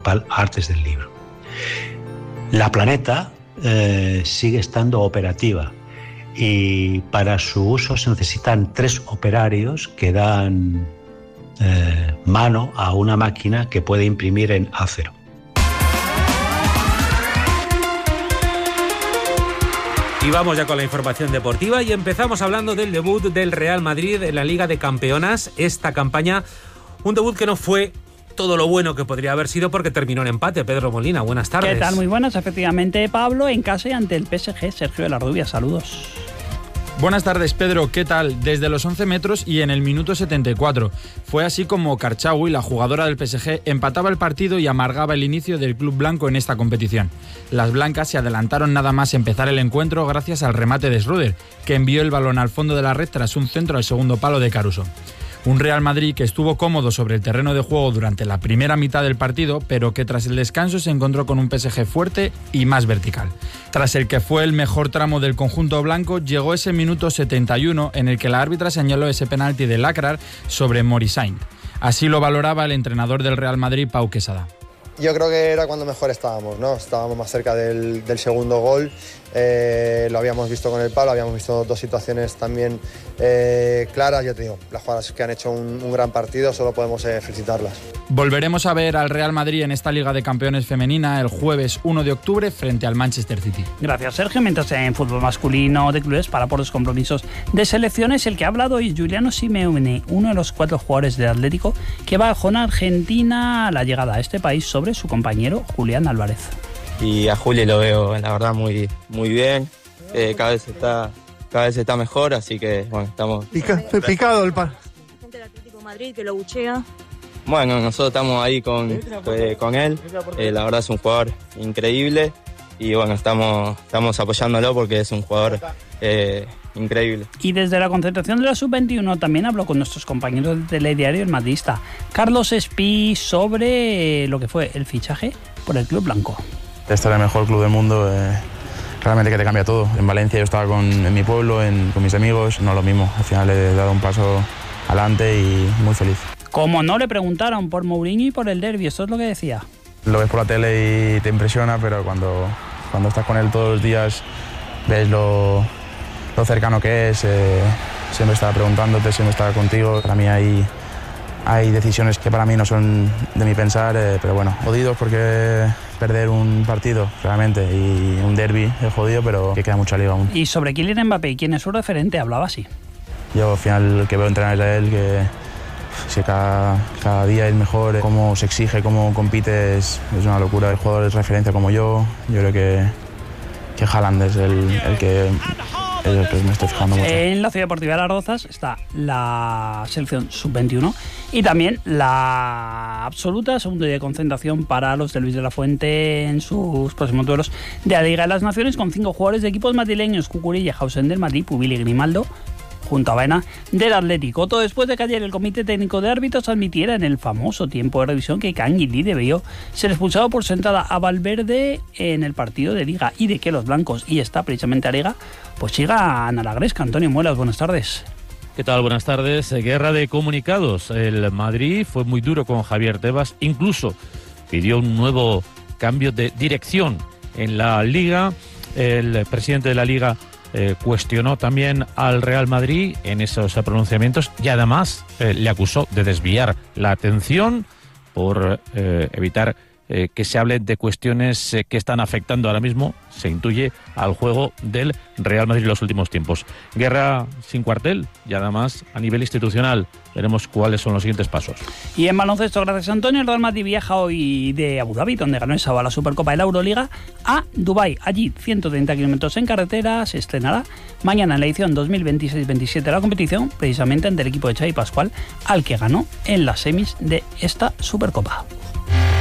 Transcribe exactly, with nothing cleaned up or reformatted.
principal antes del libro. La Planeta eh, sigue estando operativa y para su uso se necesitan tres operarios que dan eh, mano a una máquina que puede imprimir en acero. Y vamos ya con la información deportiva y empezamos hablando del debut del Real Madrid en la Liga de Campeonas. Esta campaña, un debut que no fue todo lo bueno que podría haber sido porque terminó en empate. Pedro Molina, buenas tardes. ¿Qué tal? Muy buenas, efectivamente, Pablo, en casa y ante el P S G. Sergio de la Rubia, saludos. Buenas tardes, Pedro. ¿Qué tal? Desde los once metros y en el minuto setenta y cuatro. Fue así como Karchaoui, la jugadora del P S G, empataba el partido y amargaba el inicio del club blanco en esta competición. Las blancas se adelantaron nada más empezar el encuentro gracias al remate de Schröder, que envió el balón al fondo de la red tras un centro al segundo palo de Caruso. Un Real Madrid que estuvo cómodo sobre el terreno de juego durante la primera mitad del partido, pero que tras el descanso se encontró con un P S G fuerte y más vertical. Tras el que fue el mejor tramo del conjunto blanco, llegó ese minuto setenta y uno en el que la árbitra señaló ese penalti de Lacrar sobre Morissaint. Así lo valoraba el entrenador del Real Madrid, Pau Quesada. Yo creo que era cuando mejor estábamos, ¿no? Estábamos más cerca del, del segundo gol, eh, lo habíamos visto con el palo, habíamos visto dos situaciones también eh, claras. Ya te digo, las jugadoras que han hecho un, un gran partido, solo podemos eh, felicitarlas. Volveremos a ver al Real Madrid en esta Liga de Campeones femenina el jueves uno de octubre frente al Manchester City. Gracias, Sergio. Mientras en fútbol masculino de clubes, para por los compromisos de selecciones, el que ha hablado hoy es Giuliano Simeone, uno de los cuatro jugadores de Atlético que bajó en Argentina a la llegada a este país sobre su compañero Julián Álvarez. Y a Juli lo veo, la verdad, muy, muy bien. Eh, cada vez está, cada vez está mejor, así que bueno, estamos Pica, picado el par. La gente del Atlético de Madrid que lo buchea. Bueno, nosotros estamos ahí con, eh, con él. Eh, la verdad es un jugador increíble y bueno, estamos, estamos apoyándolo porque es un jugador eh, increíble. Y desde la concentración de la sub veintiuno también habló con nuestros compañeros del telediario El Madridista, Carlos Espí, sobre lo que fue el fichaje por el club blanco. Este era el mejor club del mundo, eh, realmente que te cambia todo. En Valencia yo estaba con, en mi pueblo, en, con mis amigos, no lo mismo. Al final he dado un paso adelante y muy feliz. Como no le preguntaron por Mourinho y por el derbi, eso es lo que decía. Lo ves por la tele y te impresiona, pero cuando, cuando estás con él todos los días ves lo, lo cercano que es, eh, siempre está preguntándote, siempre está contigo. Para mí hay, hay decisiones que para mí no son de mi pensar, eh, pero bueno, jodidos porque perder un partido, claramente, y un derbi es jodido, pero que queda mucha liga aún. Y sobre Kylian Mbappé, ¿quién es su referente? Hablaba así. Yo al final que veo entrenar a él, que, que cada, cada día es mejor, cómo se exige, cómo compite, es, es una locura. El jugador es referencia como yo, yo creo que, que Haaland es el, el que... Es el que me estoy fijando mucho. En la Ciudad Deportiva de Las Rozas está la selección sub veintiuno y también la absoluta segunda de concentración para los de Luis de la Fuente en sus próximos duelos de la Liga de las Naciones, con cinco jugadores de equipos madrileños: Cucurella, Hausen del Madrid, Pubili, Grimaldo, junto a Baena del Atlético. Todo después de que ayer el Comité Técnico de Árbitros admitiera en el famoso tiempo de revisión que Canguilí debió ser expulsado por sentada a Valverde en el partido de Liga y de que los blancos, y está precisamente a Liga, pues sigan a la gresca. Antonio Muelas, buenas tardes. ¿Qué tal? Buenas tardes. Guerra de comunicados. El Madrid fue muy duro con Javier Tebas, incluso pidió un nuevo cambio de dirección en la Liga. El presidente de la Liga Eh, cuestionó también al Real Madrid en esos pronunciamientos y además eh, le acusó de desviar la atención por eh, evitar eh, que se hable de cuestiones eh, que están afectando ahora mismo, se intuye, al juego del Real Madrid en los últimos tiempos. Guerra sin cuartel y además a nivel institucional. Veremos cuáles son los siguientes pasos. Y en baloncesto, gracias Antonio, el Real Madrid viaja hoy de Abu Dhabi, donde ganó el sábado la Supercopa de la Euroliga, a Dubái. Allí, ciento treinta kilómetros en carretera, se estrenará mañana en la edición dos mil veintiséis veintisiete de la competición, precisamente ante el equipo de Xavi Pascual, al que ganó en las semis de esta Supercopa.